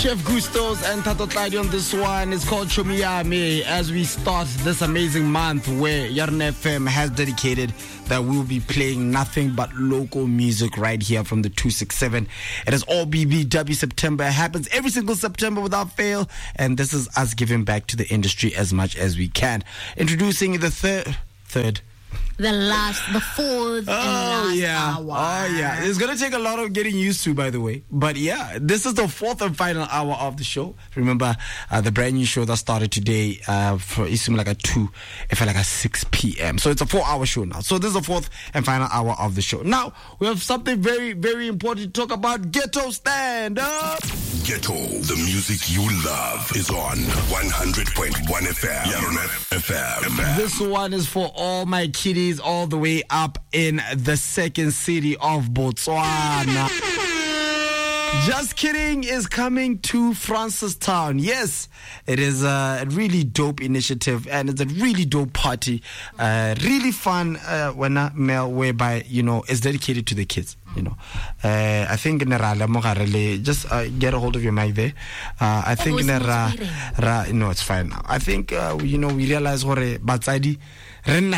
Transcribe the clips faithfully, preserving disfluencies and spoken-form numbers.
Chef Gustos and Tato Tladi on this one. It's called Chomiyame as we start this amazing month where Yarn F M has dedicated that we will be playing nothing but local music right here from the two sixty-seven. It is all B B W September. It happens every single September without fail, and this is us giving back to the industry as much as we can. Introducing the third, third, The last, the fourth oh, and last yeah. hour. Oh, yeah. It's going to take a lot of getting used to, by the way. But yeah, this is the fourth and final hour of the show. Remember, uh, the brand new show that started today, uh, for, it seemed like a two, it felt like a six p.m. So it's a four-hour show now. So this is the fourth and final hour of the show. Now, we have something very, very important to talk about. Ghetto Stand Up. Ghetto, the music you love, is on one hundred point one F M. Yarn F M. This one is for all my kiddies all the way up in the second city of Botswana. Just Kidding is coming to Francistown. Yes, it is a really dope initiative and it's a really dope party. Uh, really fun uh, when I mail whereby, you know, it's dedicated to the kids. You know, uh, I think just uh, get a hold of your mic there. Uh, I think ra, ra, no, it's fine now. I think uh, you know we realize what batsadi. Even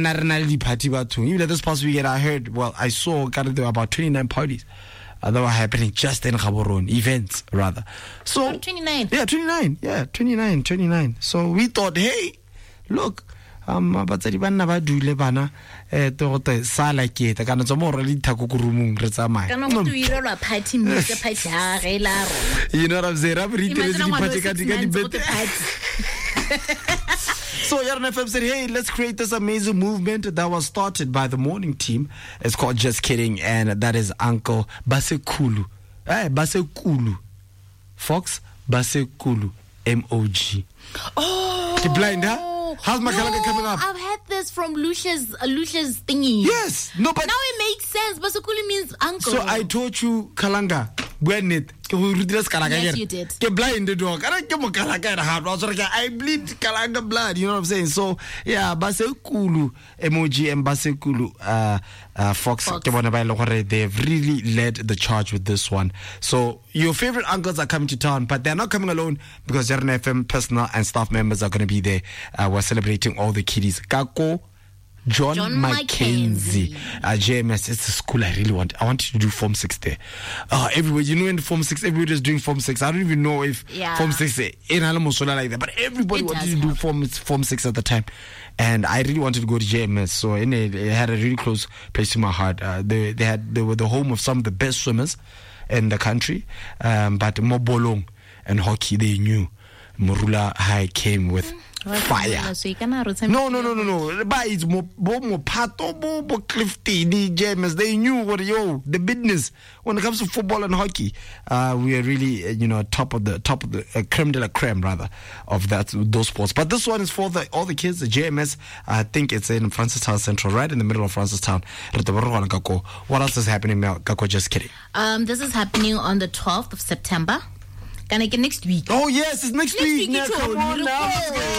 this past weekend, I heard. Well, I saw there were about twenty-nine parties uh, that were happening just in Gaborone, events rather. So oh, twenty-nine. Yeah, twenty-nine. Yeah, twenty-nine, twenty-nine. So we thought, hey, look. Um, batsadi bana ba dule bana eh tote sala ke ta kana tsomo re dithako ku roomong re tsamaya kana mo tuirelwa party mme party ha re la rona. You know what I'm saying? Ra re iteretse di party ka di ka di bete. So Yarn F M said, hey, let's create this amazing movement that was started by the morning team. It's called Just Kidding, and that is Uncle Basekulu. Eh, Basekulu. Fox Basekulu. M O G. Oh. You're blind, huh? How's my no, kalanga coming up? I've had this from Lucia's uh, Lucia's thingy. Yes. No, but now it makes sense. Basukuli means uncle. So I taught you kalanga. Yes, you did. Blind dog. I bleed kalanga blood. You know what I'm saying? So yeah, Basekulu emoji and Basekulu uh, uh, Fox. Fox. They've really led the charge with this one. So your favorite uncles are coming to town, but they're not coming alone because Yarn F M personnel and staff members are going to be there. Uh, we're celebrating all the kiddies. Kako. John, John Mackenzie, uh, J M S. It's a school I really want. I want you to do Form six there. Uh, everywhere, you know, in Form six, everybody is doing Form six. I don't even know if yeah. Form six is in Alamosola like that, but everybody it wanted to do Form Form six at the time. And I really wanted to go to J M S, so in it, it had a really close place to my heart. Uh, they they had they were the home of some of the best swimmers in the country, um, but Mobolong and hockey they knew. Morula High came with. Fire. No, no, no, no, no. But it's more, more pato, more Clifty, James. They knew what yo the business when it comes to football and hockey. Uh, we are really, uh, you know, top of the top of the uh, creme de la creme rather of that those sports. But this one is for the all the kids. The J M S. I think it's in Francistown Central, right in the middle of Francistown. What else is happening now? Kako, just kidding. Um, this is happening on the twelfth of September. Can I get next week? Oh yes, it's next, next week. week yeah, come on now.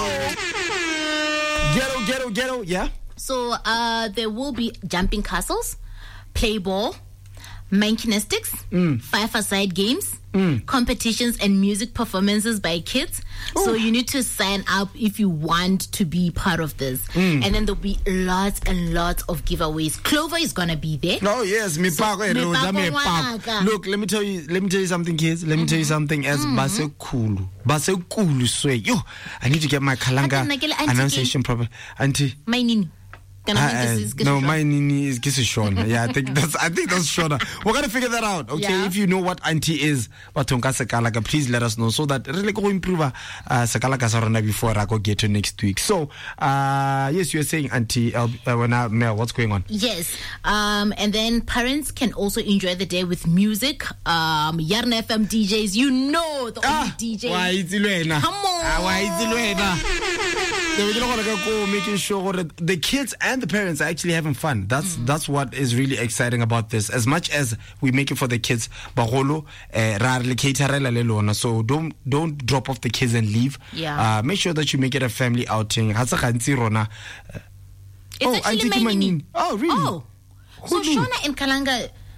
Ghetto, ghetto, ghetto. Yeah. So uh, there will be jumping castles, play ball, mankinistics, mm. five-a-side games, mm. competitions, and music performances by kids. Ooh. So you need to sign up if you want to be part of this. Mm. And then there'll be lots and lots of giveaways. Clover is gonna be there. Oh yes, me so, me look, let me tell you, let me tell you something, kids. Let me mm-hmm. tell you something. As mm-hmm. Basekulu, Basekulu sway. Yo, I need to get my kalanga annunciation proper. Auntie, my nini. Uh, no, my nini is Kisishona. Yeah, I think that's I think that's Shona. We're gonna figure that out. Okay, yeah. If you know what auntie is, Batonka Sakalaga, please let us know so that really go improve uh Sakalaga Sarana before I go get to next week. So uh yes, you were saying auntie uh, when I Mel, what's going on? Yes. Um and then parents can also enjoy the day with music. Um Yarn F M D Js, you know the only ah, D J. Why is it Come on. Ah, why is it we're gonna go making sure that the kids and the parents are actually having fun. That's mm. that's what is really exciting about this. As much as we make it for the kids, so don't don't drop off the kids and leave. Yeah. Uh, make sure that you make it a family outing. It's oh, actually my oh, really? Oh, so Shona and Kalanga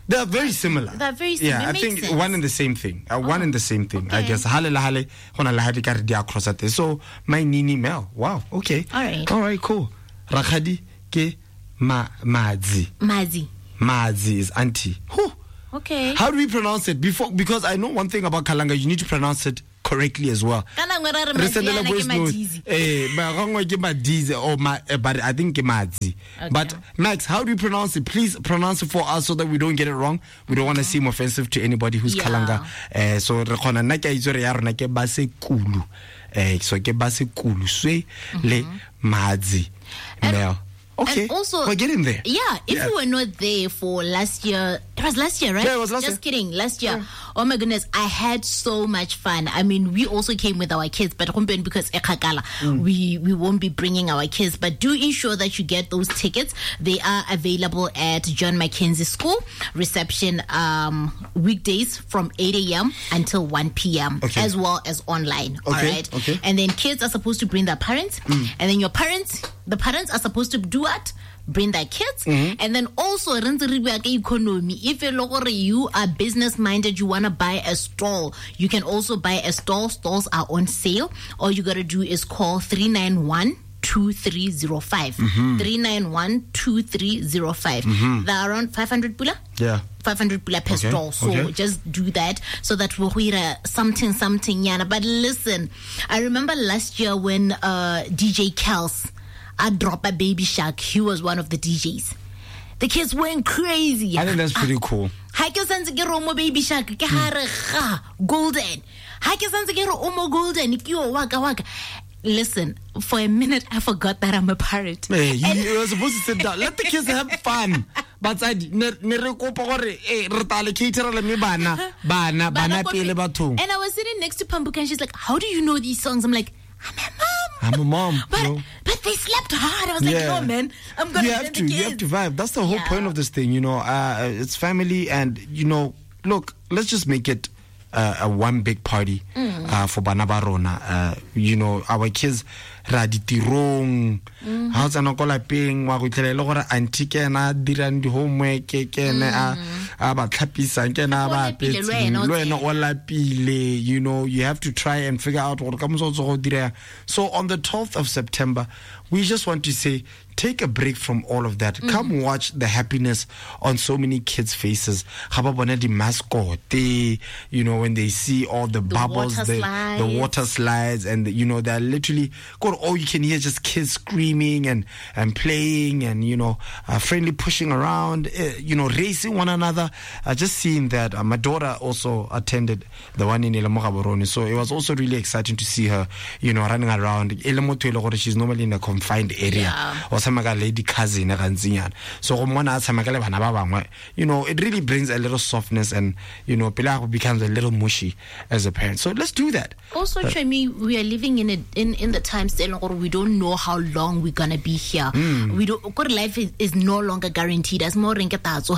They're very similar. They're very similar. Yeah, It I think makes sense. one and the same thing. Uh, One Oh, and the same thing. I okay. guess. Hale la hale, hona la hadi ka re di a cross at. So my Nini Mel. Wow. Okay. All right. All right. Cool. Rakgadi ke ma Madzi. Mazi. Madzi is auntie. Whew. Okay. How do we pronounce it? Before, because I know one thing about Kalanga, you need to pronounce it correctly as well. Kana ngwana re Re sendela Maziana voice ke note. Madizi. Eh, ma gangwe ke Madizi or ma, eh, but I think ke Madzi. Okay. But Max, how do you pronounce it? Please pronounce it for us so that we don't get it wrong. We don't want to seem offensive to anybody who's Yeah. Kalanga. Eh, so re khona nna ke a itse re ya rona ke Basekulu. Eh, so ke Basekulu swe le Madzi. And- Mel. Okay. And also, we're getting there. Yeah, if Yeah. you were not there for last year, it was last year, right? Yeah, it was last Just year. kidding, last year. Oh my goodness, I had so much fun. I mean, we also came with our kids, but because ekakala, Mm. we we won't be bringing our kids. But do ensure that you get those tickets. They are available at John Mackenzie School reception um, weekdays from eight a.m. until one p.m. Okay. as well as online. All Okay, right. okay. And then kids are supposed to bring their parents, and then your parents, the parents are supposed to do what? Bring their kids. And then also, economy. If you are business minded, you want to buy a stall, you can also buy a stall. Stalls are on sale. All you got to do is call three nine one two three zero five. three nine one two three zero five. They're around five hundred pula. Yeah. five hundred pula per Okay, stall. So okay. just do that so that we'll hear something, something, yana. But listen, I remember last year when uh, D J Kels, I drop a Baby Shark, he was one of the D Js. The kids went crazy. I think that's pretty cool. Ha ke santse ke re o mo Baby Shark ke ha re ga golden. Ha ke santse ke re o mo golden ke yo waka waka. Listen, for a minute I forgot that I'm a pirate. Hey, you, you're supposed to sit down. Let the kids have fun. But I ne ne re kopa gore eh re tale caterer le me bana bana bana pele bathong. And I was sitting next to Pambuka and she's like, "How do you know these songs?" I'm like, "I'm a mom. I'm a mom, But you know. but they slept hard." I was like, Yeah. "No, man, I'm gonna You let have the to, kids." you have to vibe. That's the whole Yeah. point of this thing, you know. Uh, it's family, and you know, look, let's just make it uh, a one big party uh, for Bana ba rona. Uh, you know, our kids ra ditirong ha o tsena ko lapeng wa go tlhela gore auntie ke na dirang di homework ke ene a a ba tlhapisang ke na ba O lapile, le petseng wena o le wena tsene. o lapile. You know, you have to try and figure out gore ka moso go dira. So on the twelfth of September, we just want to say, take a break from all of that. Come watch the happiness on so many kids' faces. Ga ba bona di mascot, you know, when they see all the, bubbles, water the, the slides. water slides, and you know, they're literally, God, all you can hear is just kids screaming and and playing, and you know, uh, friendly pushing around, uh, you know, racing one another. Uh, just seeing that. Uh, my daughter also attended the one in Ilamogaborone, so it was also really exciting to see her, you know, running around. She's normally in a confined area. Yeah. Or tshameka lady cousin gantsinyana. So go mona a tshameka le bana ba bangwe, you know, it really brings a little softness, and you know, pela becomes a little mushy as a parent. So let's do that. Also, Chemi, we are living in a, in in the times that we don't know how long we're gonna be here. We don't. Of course, life is, is no longer guaranteed. As more so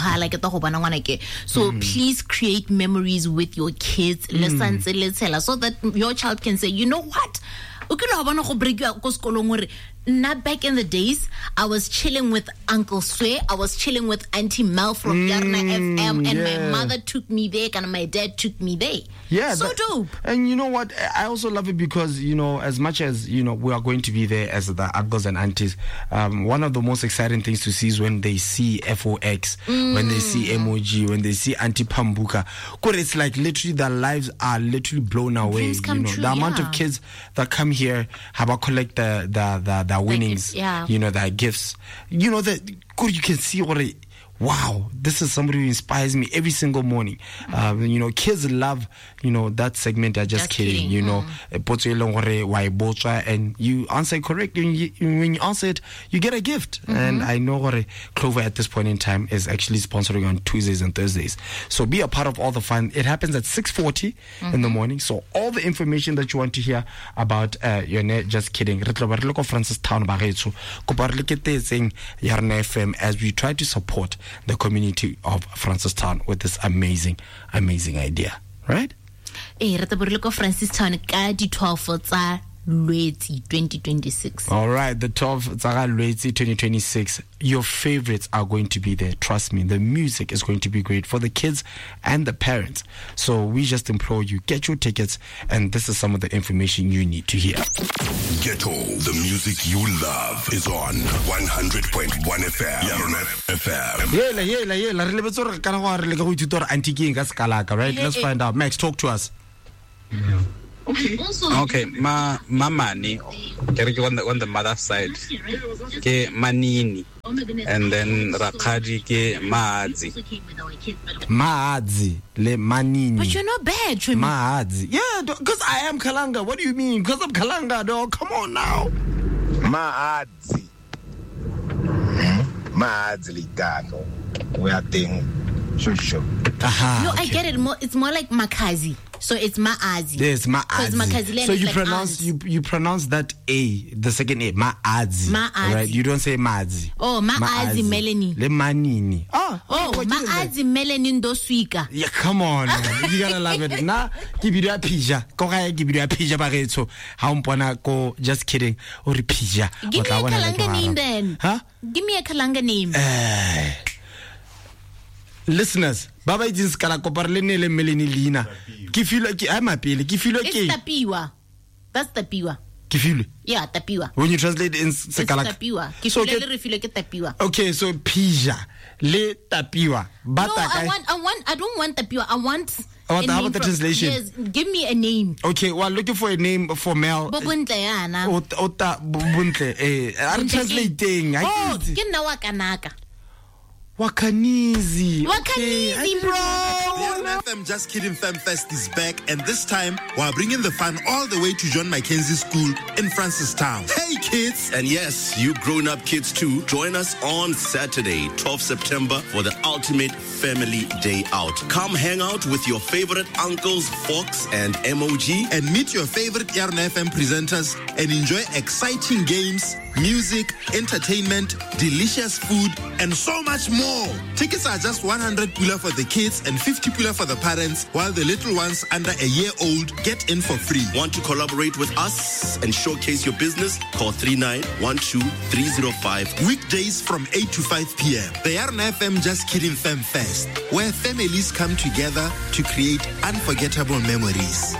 so please create memories with your kids. Listen, so that your child can say, you know what? Not back in the days, I was chilling with Uncle Sway, I was chilling with Auntie Mel from Yarna F M, and yeah. my mother took me there, and my dad took me there. Yeah, so that- dope. And you know what? I also love it because, you know, as much as, you know, we are going to be there as the uncles and aunties, um, one of the most exciting things to see is when they see F O X, when they see M O G, when they see Auntie Pambuka. Because it's like literally their lives are literally blown away. Dreams come you know, true, the amount yeah. of kids that come here have a collect the the the, the winnings, yeah. you know, their gifts. You know that good. You can see what it. Wow, this is somebody who inspires me every single morning. Um, you know, kids love, you know, that segment. I just, Just kidding, kidding, you know, potso e leng gore wa e botsa, and you answer it correctly. When you, when you answer it, you get a gift. And I know gore Clover at this point in time is actually sponsoring on Tuesdays and Thursdays. So be a part of all the fun. It happens at six forty in the morning. So all the information that you want to hear about uh, your net, just kidding. Re tlo ba re le ko Francistown ba gaetsho. Kopa re leketetseng Yarna F M as we try to support the community of Francistown with this amazing, amazing idea, right? Eh, re tla bo re le ko Francistown ka di twelve tsa Lwetsi twenty twenty-six. All right, the twelve Tsaka Lwetsi twenty twenty-six. Your favorites are going to be there. Trust me, the music is going to be great for the kids and the parents. So we just implore you, get your tickets, and this is some of the information you need to hear. Ghetto, the music you love is on one hundred point one F M. Yarona F M. Yela, yela, yela. Re lebetse re kana go re le go ithuta re anti ke eng ka skalaka, right? Let's find out. Max, talk to us. Okay. Okay, ma mamani, kereke on the on the mother side, ke manini, and then rakadi ke maadzi. Maadzi le manini. But you're not bad, Trimmy. Maadzi. Yeah, because I am Kalanga. What do you mean? Because I'm Kalanga, dog. Come on now. Maadzi. Maadzi ligano. We are thing. Sure, sure. Aha. No, okay. I get it. More, it's more like Makazi. So it's Maazi. Yes, Maazi. So you like pronounce aunts. you you pronounce that A, the second A, Maazi. Maazi. Right? You don't say Maazi. Oh, Maazi Melanie. Le manini. Ah, oh, okay, Maazi Melanie Ndoswika. Yeah, come on. Man. You gotta love it. Na give you a pija. Ko ga give you a pija ba getso. Ha umpona ko just kidding. Or pija. Give me a Kalanga name then. Huh? Give me a Kalanga name. Uh, listeners, Baba itse skala koparle ne le Melanie Lina. Ke filo ke a mapele, ke filo ke. It's Tapiwa. That's Tapiwa. Ke filo. Yeah, Tapiwa. When you translate in Sekala. It's Tapiwa. Ke So filo le re filo ke Tapiwa. Okay, so pija le Tapiwa. No, I want I want I don't want Tapiwa. I want I want, how about the from, translation? Yes, give me a name. Okay, well, looking for a name for Mel. Bobuntle yana. Ota Buntle. Eh, I'm translating. Oh, ke nna wa kanaka. Wakanizi. Wakanizi, bro. The Yarona F M Just Kidding Fam Fest is back, and this time we're bringing the fun all the way to John Mackenzie School in Francistown. Hey, kids! And yes, you grown-up kids too, join us on Saturday, twelfth September, for the ultimate family day out. Come hang out with your favorite uncles, Fox and M O G, and meet your favorite Yarona F M presenters and enjoy exciting games, music, entertainment, delicious food, and so much more. Tickets are just one hundred pula for the kids and fifty pula for the parents, while the little ones under a year old get in for free. Want to collaborate with us and showcase your business? Call three nine one two three zero five. Weekdays from eight to five p.m. The Yarona F M Just Kidding Fam Fest, where families come together to create unforgettable memories.